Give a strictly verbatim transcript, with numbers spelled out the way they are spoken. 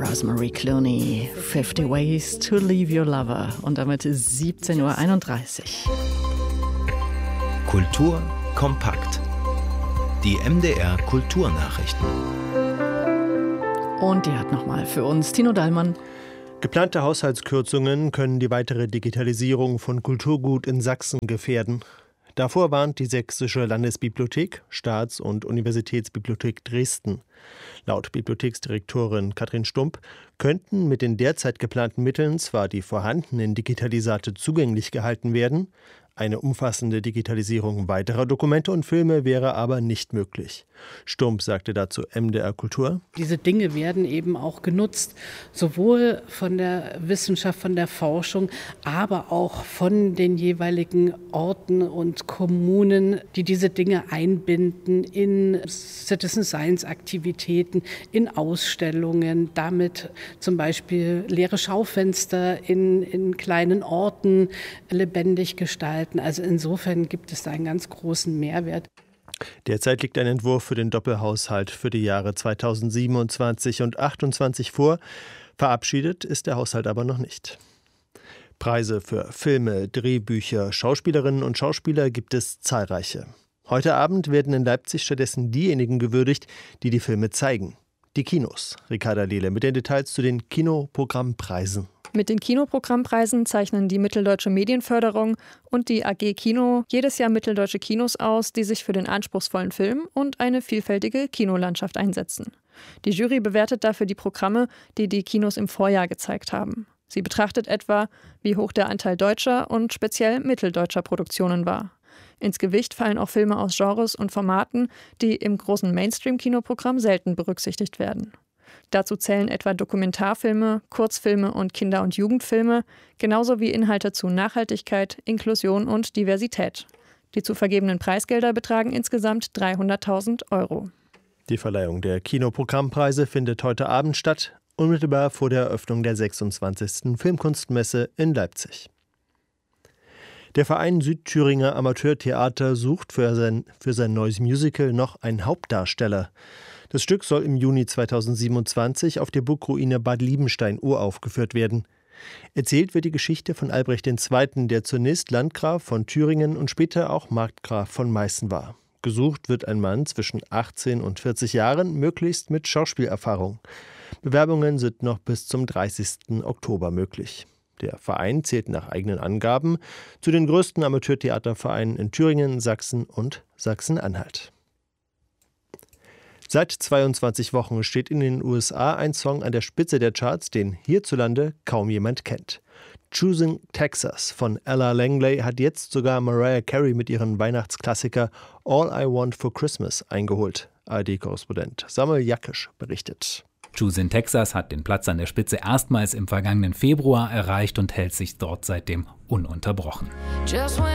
Stars, Marie Clooney, fifty Ways to Leave Your Lover. Und damit ist siebzehn Uhr einunddreißig. Kultur kompakt. Die M D R Kulturnachrichten. Und die hat nochmal für uns Tino Dallmann. Geplante Haushaltskürzungen können die weitere Digitalisierung von Kulturgut in Sachsen gefährden. Davor warnt die Sächsische Landesbibliothek, Staats- und Universitätsbibliothek Dresden. Laut Bibliotheksdirektorin Katrin Stump könnten mit den derzeit geplanten Mitteln zwar die vorhandenen Digitalisate zugänglich gehalten werden, eine umfassende Digitalisierung weiterer Dokumente und Filme wäre aber nicht möglich. Stump sagte dazu M D R Kultur: Diese Dinge werden eben auch genutzt, sowohl von der Wissenschaft, von der Forschung, aber auch von den jeweiligen Orten und Kommunen, die diese Dinge einbinden in Citizen Science Aktivitäten, in Ausstellungen, damit zum Beispiel leere Schaufenster in, in kleinen Orten lebendig gestalten. Also insofern gibt es da einen ganz großen Mehrwert. Derzeit liegt ein Entwurf für den Doppelhaushalt für die Jahre zweitausendsiebenundzwanzig und achtundzwanzig vor. Verabschiedet ist der Haushalt aber noch nicht. Preise für Filme, Drehbücher, Schauspielerinnen und Schauspieler gibt es zahlreiche. Heute Abend werden in Leipzig stattdessen diejenigen gewürdigt, die die Filme zeigen. Die Kinos. Ricarda Lehle mit den Details zu den Kinoprogrammpreisen. Mit den Kinoprogrammpreisen zeichnen die Mitteldeutsche Medienförderung und die A G Kino jedes Jahr mitteldeutsche Kinos aus, die sich für den anspruchsvollen Film und eine vielfältige Kinolandschaft einsetzen. Die Jury bewertet dafür die Programme, die die Kinos im Vorjahr gezeigt haben. Sie betrachtet etwa, wie hoch der Anteil deutscher und speziell mitteldeutscher Produktionen war. Ins Gewicht fallen auch Filme aus Genres und Formaten, die im großen Mainstream-Kinoprogramm selten berücksichtigt werden. Dazu zählen etwa Dokumentarfilme, Kurzfilme und Kinder- und Jugendfilme, genauso wie Inhalte zu Nachhaltigkeit, Inklusion und Diversität. Die zu vergebenen Preisgelder betragen insgesamt dreihunderttausend Euro. Die Verleihung der Kinoprogrammpreise findet heute Abend statt, unmittelbar vor der Eröffnung der sechsundzwanzigsten Filmkunstmesse in Leipzig. Der Verein Südthüringer Amateurtheater sucht für sein, für sein neues Musical noch einen Hauptdarsteller. Das Stück soll im Juni zweitausendsiebenundzwanzig auf der Burgruine Bad Liebenstein uraufgeführt werden. Erzählt wird die Geschichte von Albrecht der Zweite., der zunächst Landgraf von Thüringen und später auch Markgraf von Meißen war. Gesucht wird ein Mann zwischen achtzehn und vierzig Jahren, möglichst mit Schauspielerfahrung. Bewerbungen sind noch bis zum dreißigsten Oktober möglich. Der Verein zählt nach eigenen Angaben zu den größten Amateurtheatervereinen in Thüringen, Sachsen und Sachsen-Anhalt. Seit zweiundzwanzig Wochen steht in den U S A ein Song an der Spitze der Charts, den hierzulande kaum jemand kennt. Choosing Texas von Ella Langley hat jetzt sogar Mariah Carey mit ihrem Weihnachtsklassiker All I Want for Christmas eingeholt. A R D-Korrespondent Samuel Jakisch berichtet. Choosing Texas hat den Platz an der Spitze erstmals im vergangenen Februar erreicht und hält sich dort seitdem ununterbrochen.